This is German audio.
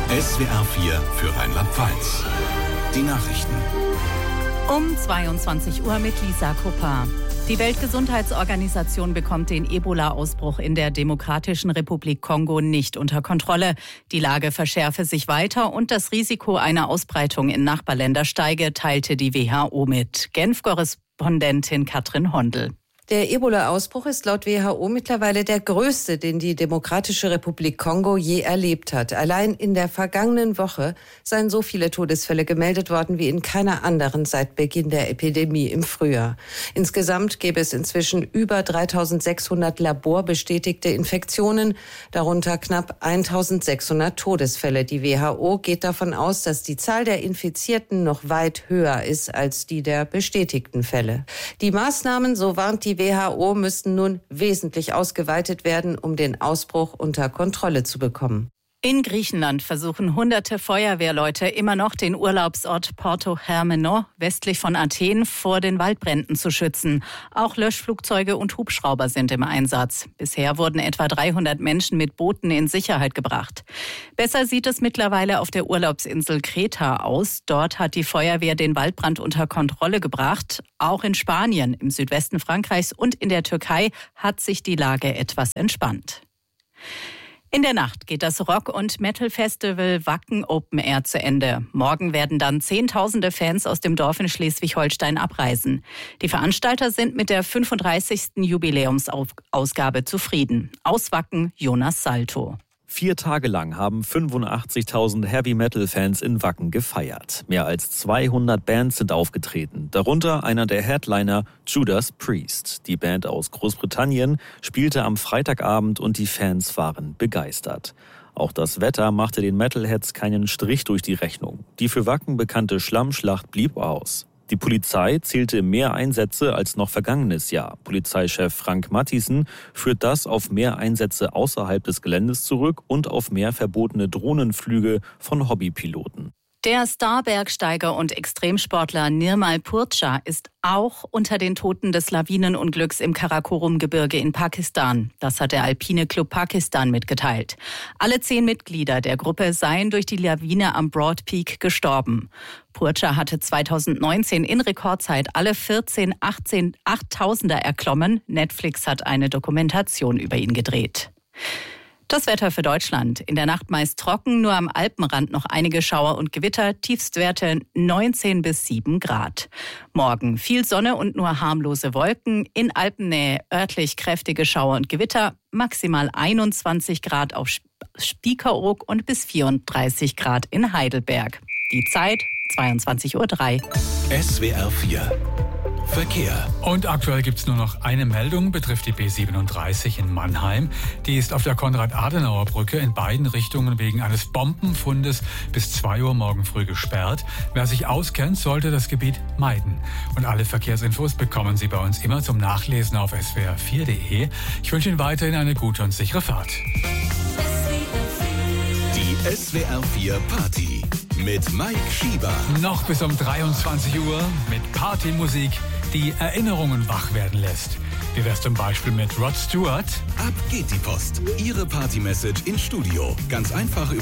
SWR 4 für Rheinland-Pfalz. Die Nachrichten. Um 22 Uhr mit Lisa Kupper. Die Weltgesundheitsorganisation bekommt den Ebola-Ausbruch in der Demokratischen Republik Kongo nicht unter Kontrolle. Die Lage verschärfe sich weiter und das Risiko einer Ausbreitung in Nachbarländer steige, teilte die WHO mit. Genf-Korrespondentin Katrin Hondel. Der Ebola-Ausbruch ist laut WHO mittlerweile der größte, den die Demokratische Republik Kongo je erlebt hat. Allein in der vergangenen Woche seien so viele Todesfälle gemeldet worden wie in keiner anderen seit Beginn der Epidemie im Frühjahr. Insgesamt gäbe es inzwischen über 3.600 laborbestätigte Infektionen, darunter knapp 1.600 Todesfälle. Die WHO geht davon aus, dass die Zahl der Infizierten noch weit höher ist als die der bestätigten Fälle. Die Maßnahmen, so warnt die WHO, müssten nun wesentlich ausgeweitet werden, um den Ausbruch unter Kontrolle zu bekommen. In Griechenland versuchen hunderte Feuerwehrleute immer noch den Urlaubsort Porto Hermeno westlich von Athen vor den Waldbränden zu schützen. Auch Löschflugzeuge und Hubschrauber sind im Einsatz. Bisher wurden etwa 300 Menschen mit Booten in Sicherheit gebracht. Besser sieht es mittlerweile auf der Urlaubsinsel Kreta aus. Dort hat die Feuerwehr den Waldbrand unter Kontrolle gebracht. Auch in Spanien, im Südwesten Frankreichs und in der Türkei hat sich die Lage etwas entspannt. In der Nacht geht das Rock- und Metal-Festival Wacken Open Air zu Ende. Morgen werden dann Zehntausende Fans aus dem Dorf in Schleswig-Holstein abreisen. Die Veranstalter sind mit der 35. Jubiläumsausgabe zufrieden. Aus Wacken Jonas Salto. 4 Tage lang haben 85.000 Heavy-Metal-Fans in Wacken gefeiert. Mehr als 200 Bands sind aufgetreten, darunter einer der Headliner Judas Priest. Die Band aus Großbritannien spielte am Freitagabend und die Fans waren begeistert. Auch das Wetter machte den Metalheads keinen Strich durch die Rechnung. Die für Wacken bekannte Schlammschlacht blieb aus. Die Polizei zählte mehr Einsätze als noch vergangenes Jahr. Polizeichef Frank Matthiessen führt das auf mehr Einsätze außerhalb des Geländes zurück und auf mehr verbotene Drohnenflüge von Hobbypiloten. Der Starbergsteiger und Extremsportler Nirmal Purcha ist auch unter den Toten des Lawinenunglücks im Karakorum-Gebirge in Pakistan. Das hat der Alpine Club Pakistan mitgeteilt. Alle 10 Mitglieder der Gruppe seien durch die Lawine am Broad Peak gestorben. Purcha hatte 2019 in Rekordzeit alle 14 8000er erklommen. Netflix hat eine Dokumentation über ihn gedreht. Das Wetter für Deutschland. In der Nacht meist trocken, nur am Alpenrand noch einige Schauer und Gewitter. Tiefstwerte 19 bis 7 Grad. Morgen viel Sonne und nur harmlose Wolken. In Alpennähe örtlich kräftige Schauer und Gewitter. Maximal 21 Grad auf Spiekeroog und bis 34 Grad in Heidelberg. Die Zeit 22:03 Uhr. SWR 4 Verkehr. Und aktuell gibt es nur noch eine Meldung, betrifft die B37 in Mannheim. Die ist auf der Konrad-Adenauer-Brücke in beiden Richtungen wegen eines Bombenfundes bis 2 Uhr morgen früh gesperrt. Wer sich auskennt, sollte das Gebiet meiden. Und alle Verkehrsinfos bekommen Sie bei uns immer zum Nachlesen auf swr4.de. Ich wünsche Ihnen weiterhin eine gute und sichere Fahrt. Die SWR 4 Party mit Mike Schieber. Noch bis um 23 Uhr mit Partymusik, die Erinnerungen wach werden lässt. Wie wär's zum Beispiel mit Rod Stewart? Ab geht die Post. Ihre Party-Message ins Studio. Ganz einfach